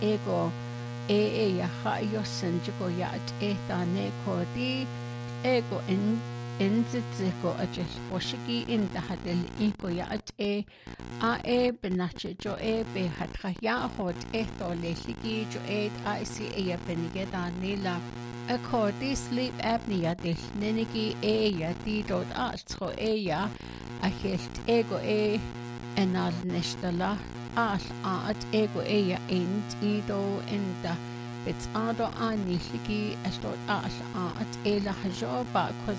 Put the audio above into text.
ego ya hayo senjiko ya eta neko di ego inziko ajes boshiki in the hadel ego ya benache jo be hatraya hot eto leshiki jo ya benigeda nila according sleep apnea del neniki ya di dot astro ya ahelt ego enal nestala at ego ya ido enda bits ado aniliki estot at ela hajoba cause